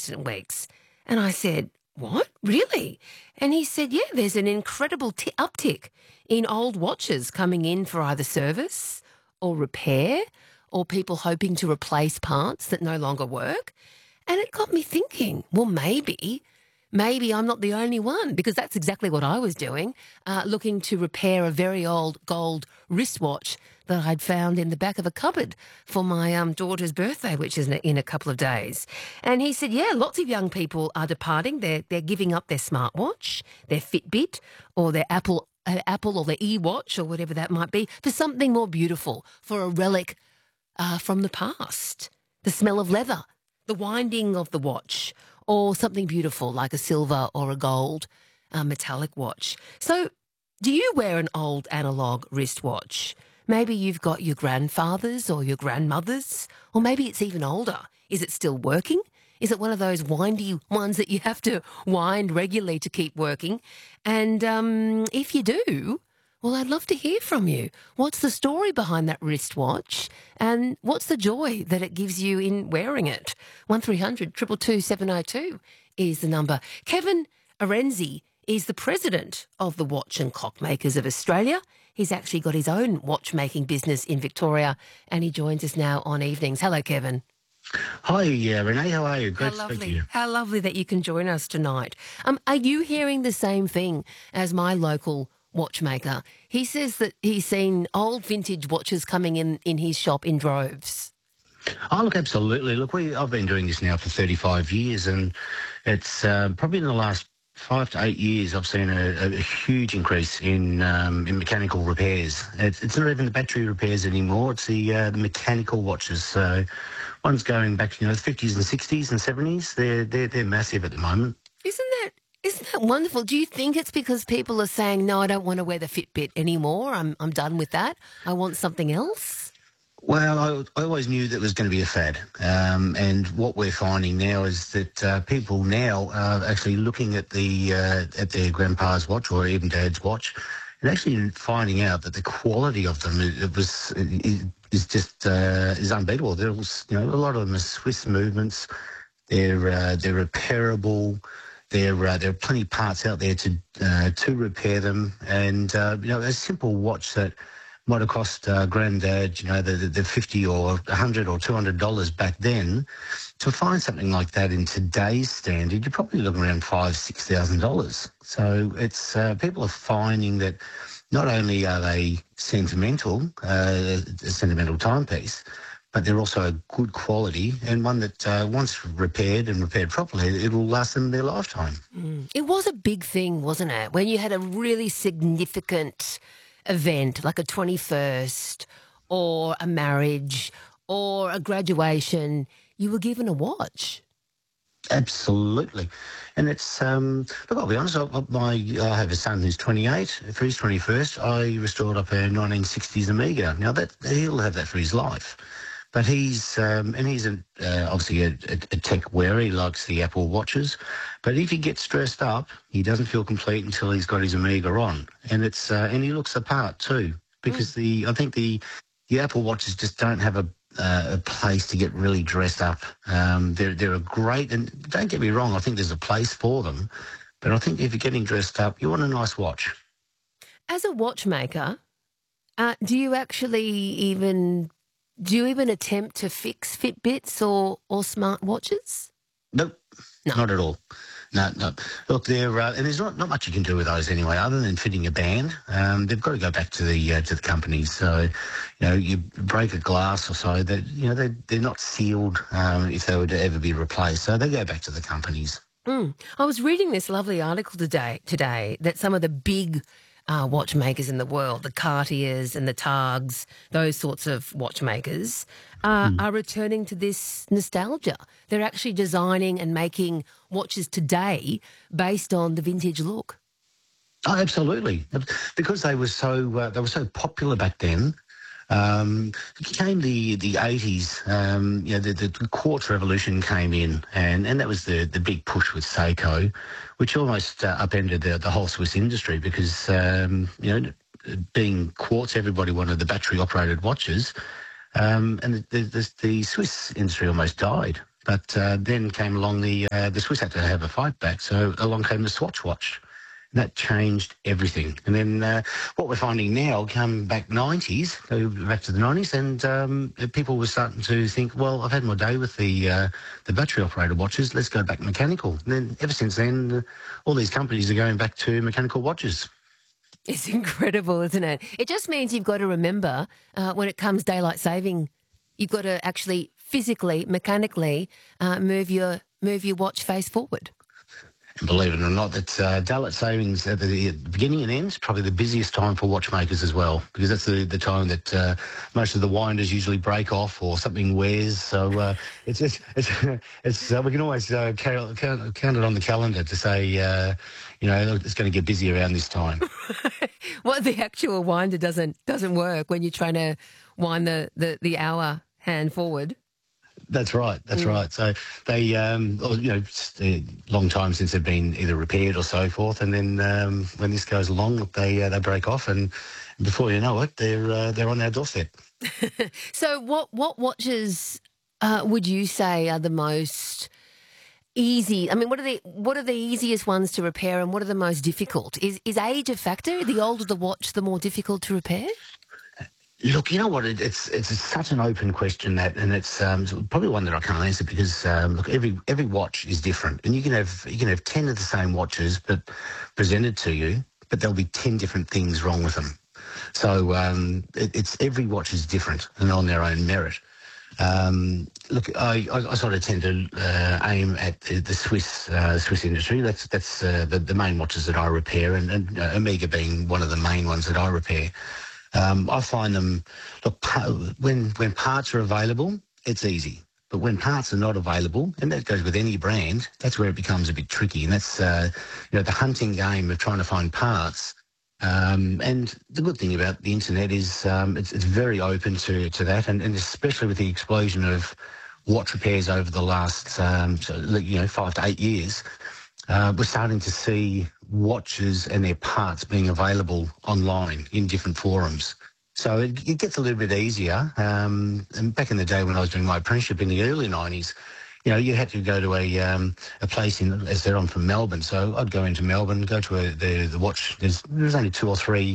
recent weeks. And I said, what? Really? And he said, yeah, there's an incredible uptick in old watches coming in for either service or repair or people hoping to replace parts that no longer work. And it got me thinking, well, maybe I'm not the only one, because that's exactly what I was doing, looking to repair a very old gold wristwatch that I'd found in the back of a cupboard for my daughter's birthday, which is in a couple of days. And he said, yeah, lots of young people are departing. They're giving up their smartwatch, their Fitbit, or their Apple or their eWatch or whatever that might be, for something more beautiful, for a relic from the past. The smell of leather, the winding of the watch, or something beautiful like a silver or a gold metallic watch. So do you wear an old analogue wristwatch? Maybe you've got your grandfather's or your grandmother's, or maybe it's even older. Is it still working? Is it one of those windy ones that you have to wind regularly to keep working? And if you do, well, I'd love to hear from you. What's the story behind that wristwatch, and what's the joy that it gives you in wearing it? 1300 222 702 is the number. Kevin Arenzi is the president of the Watch and Clockmakers of Australia. He's actually got his own watchmaking business in Victoria, and he joins us now on evenings. Hello, Kevin. Hi, Renee. How are you? Great to speak to you. How lovely that you can join us tonight. Are you hearing the same thing as my local watchmaker? He says that he's seen old vintage watches coming in his shop in droves. Oh, look, absolutely. Look, I've been doing this now for 35 years, and it's probably in the last 5 to 8 years I've seen a huge increase in mechanical repairs. It's not even the battery repairs anymore. It's the mechanical watches. So one's going back to the 50s and 60s and 70s. They're massive at the moment. Isn't that wonderful? Do you think it's because people are saying, no, I don't want to wear the Fitbit anymore. I'm done with that. I want something else? Well, I always knew that it was going to be a fad. And what we're finding now is that people now are actually looking at at their grandpa's watch or even dad's watch, and actually finding out that the quality of them is just unbeatable. There's a lot of them are Swiss movements. They're repairable. There are plenty of parts out there to repair them, and a simple watch that might have cost granddad, the $50 or $100 or $200 back then. To find something like that in today's standard, you're probably looking around $5,000-$6,000. So it's people are finding that not only are they sentimental, a sentimental timepiece, but they're also a good quality and one that once repaired and repaired properly, it'll last them their lifetime. It was a big thing, wasn't it? When you had a really significant event like a 21st or a marriage or a graduation, you were given a watch. Absolutely. And it's, look, I'll be honest, I have a son who's 28. For his 21st, I restored up a 1960s Amiga. Now, he'll have that for his life. But he's obviously a tech wearer. He likes the Apple watches. But if he gets dressed up, he doesn't feel complete until he's got his Amiga on. And and he looks the part too, because I think the Apple watches just don't have a place to get really dressed up. They're a great, and don't get me wrong, I think there's a place for them. But I think if you're getting dressed up, you want a nice watch. As a watchmaker, do you even attempt to fix Fitbits or smartwatches? Nope, no. Not at all. No. Look, and there's not much you can do with those anyway, other than fitting a band. They've got to go back to the companies. So, you break a glass or so, that they're not sealed if they were to ever be replaced. So they go back to the companies. I was reading this lovely article today that some of the big watchmakers in the world, the Cartiers and the Targs, those sorts of watchmakers, are returning to this nostalgia. They're actually designing and making watches today based on the vintage look. Oh, absolutely, because they were so popular back then. Came the 80s, the quartz revolution came in, and that was the big push with Seiko, which almost upended the whole Swiss industry because, being quartz, everybody wanted the battery-operated watches, and the Swiss industry almost died. But then came along the Swiss had to have a fight back, so along came the Swatch watch. And that changed everything. And then what we're finding now, come back 90s, go back to the 90s, and people were starting to think, well, I've had my day with the battery-operated watches, let's go back mechanical. And then ever since then, all these companies are going back to mechanical watches. It's incredible, isn't it? It just means you've got to remember when it comes daylight saving, you've got to actually physically, mechanically move your watch face forward. And believe it or not, that daylight savings at the beginning and end is probably the busiest time for watchmakers as well, because that's the time that most of the winders usually break off or something wears. So it's we can always count it on the calendar to say, it's going to get busy around this time. Well, the actual winder doesn't work when you're trying to wind the hour hand forward. That's right. That's right. So they, it's a long time since they've been either repaired or so forth, and then when this goes along, they break off, and before you know it, they're on our doorstep. So, what watches would you say are the most easy? I mean, what are the easiest ones to repair, and what are the most difficult? Is age a factor? The older the watch, the more difficult to repair? Look, you know what? It's such an open question and it's probably one that I can't answer because look, every watch is different, and you can have 10 of the same watches, but presented to you, but there'll be 10 different things wrong with them. So it's every watch is different and on their own merit. Look, I sort of tend to aim at the Swiss industry. That's the main watches that I repair, and Omega being one of the main ones that I repair. I find them, look, when parts are available, it's easy. But when parts are not available, and that goes with any brand, that's where it becomes a bit tricky. And that's, the hunting game of trying to find parts. And the good thing about the internet is it's very open to that, and especially with the explosion of watch repairs over the last, 5 to 8 years, we're starting to see watches and their parts being available online in different forums. So it gets a little bit easier. And back in the day when I was doing my apprenticeship in the early 90s, you had to go to a place as I said, I'm from Melbourne, so I'd go into Melbourne, go to the watch. There's only 2 or 3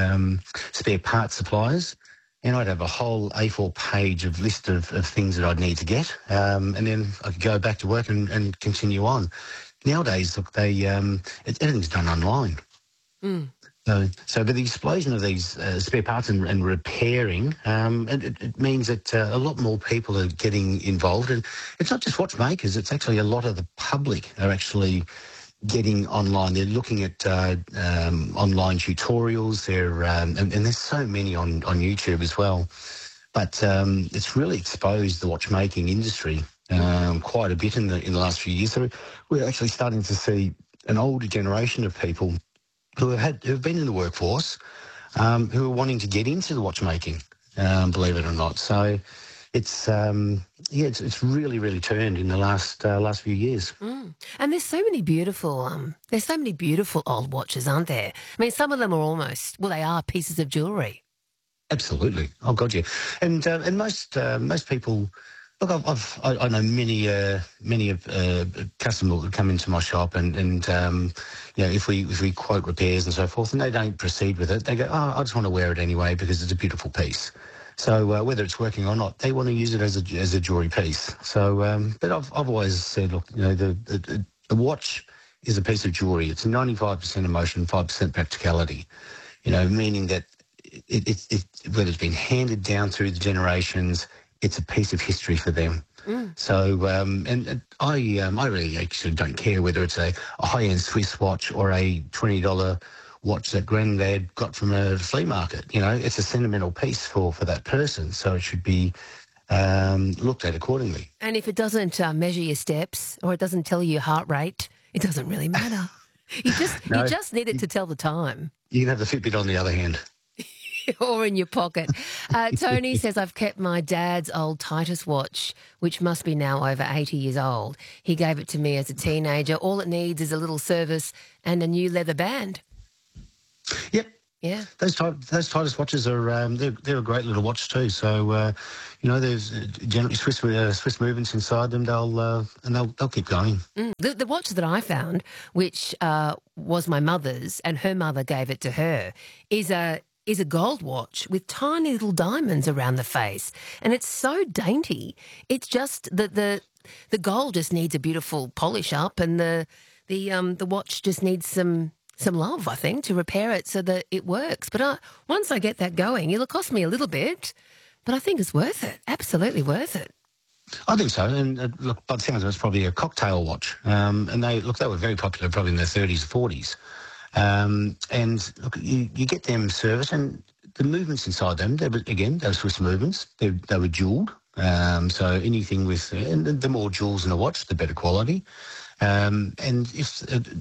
spare parts suppliers, and I'd have a whole A4 page of list of things that I'd need to get, and then I could go back to work and continue on. Nowadays, look, everything's done online. Mm. So with the explosion of these spare parts and repairing, it means that a lot more people are getting involved. And it's not just watchmakers, it's actually a lot of the public are actually getting online. They're looking at online tutorials. And there's so many on YouTube as well. But it's really exposed the watchmaking industry quite a bit in the last few years. So we're actually starting to see an older generation of people who've been in the workforce, who are wanting to get into the watchmaking, believe it or not. So it's really, really turned in the last few years. Mm. And there's so many beautiful old watches, aren't there? I mean, some of them are they are pieces of jewellery. Absolutely. Oh God, yeah. And most people. Look, I know many customers that come into my shop, and if we quote repairs and so forth, and they don't proceed with it, they go, I just want to wear it anyway because it's a beautiful piece. So whether it's working or not, they want to use it as a jewelry piece. So, but I've always said, look, the watch is a piece of jewelry. It's 95% emotion, 5% practicality. Meaning that it whether it's been handed down through the generations, it's a piece of history for them. Mm. So, and I really actually don't care whether it's a high-end Swiss watch or a $20 watch that Granddad got from a flea market. It's a sentimental piece for that person, so it should be looked at accordingly. And if it doesn't measure your steps or it doesn't tell you your heart rate, it doesn't really matter. You just need it to tell the time. You can have the Fitbit on the other hand. Or in your pocket. Tony says, I've kept my dad's old Titus watch, which must be now over 80 years old. He gave it to me as a teenager. All it needs is a little service and a new leather band. Yep. Yeah. Those Titus watches are they're a great little watch too. So there's generally Swiss movements inside them. They'll keep going. The watch that I found, which was my mother's, and her mother gave it to her, is a gold watch with tiny little diamonds around the face, and it's so dainty. It's just that the gold just needs a beautiful polish up, and the watch just needs some love, I think, to repair it so that it works. But once I get that going, it'll cost me a little bit, but I think it's worth it. Absolutely worth it. I think so. And look, by the sounds of it, it's probably a cocktail watch. And they were very popular probably in the 30s, 40s. And look, you get them serviced, and the movements inside them, they were Swiss movements. They were jewelled. So anything with, and the more jewels in a watch, the better quality. And if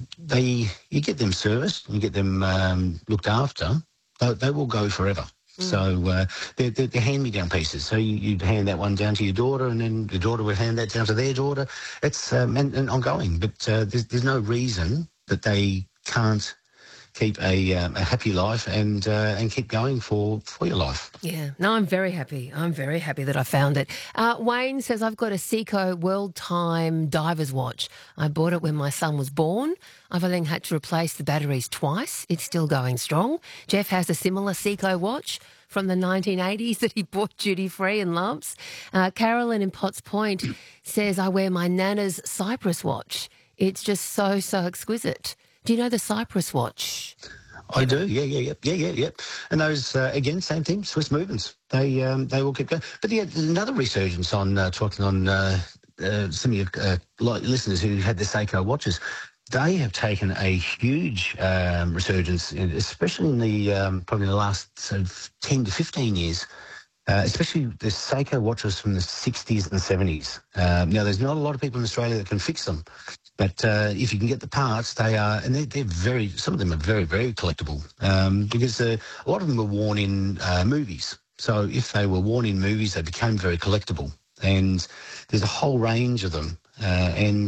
you get them serviced, you get them looked after, they will go forever. So they're hand-me-down pieces. So you'd hand that one down to your daughter, and then the daughter would hand that down to their daughter. It's and ongoing, but there's no reason that they can't keep a happy life and keep going for your life. Yeah, no, I'm very happy. I'm very happy that I found it. Wayne says, I've got a Seiko World Time Diver's watch. I bought it when my son was born. I've only had to replace the batteries twice. It's still going strong. Jeff has a similar Seiko watch from the 1980s that he bought duty-free and loves. Carolyn in Potts Point says, I wear my Nana's Cypress watch. It's just so exquisite. Do you know the Cypress watch? I do, yeah. And those, again, same thing, Swiss movements. They will keep going. But another resurgence on talking on some of your listeners who had the Seiko watches. They have taken a huge resurgence, especially in the probably the last sort of 10 to 15 years. Especially the Seiko watches from the 60s and 70s. Now, there's not a lot of people in Australia that can fix them. But if you can get the parts, they are, and they're some of them are very, very collectible because a lot of them were worn in movies. So if they were worn in movies, they became very collectible. And there's a whole range of them. And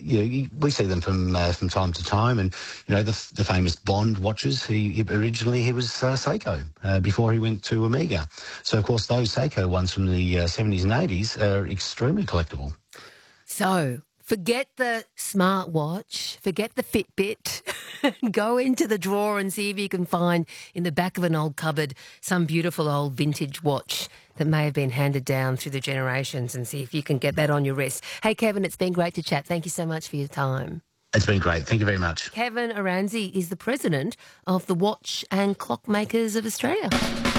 we see them from time to time. And the famous Bond watches. He originally was Seiko before he went to Omega. So of course those Seiko ones from the 70s and 80s are extremely collectible. So forget the smartwatch, forget the Fitbit, go into the drawer and see if you can find in the back of an old cupboard some beautiful old vintage watch that may have been handed down through the generations, and see if you can get that on your wrist. Hey, Kevin, it's been great to chat. Thank you so much for your time. It's been great. Thank you very much. Kevin Aranzi is the president of the Watch and Clockmakers of Australia.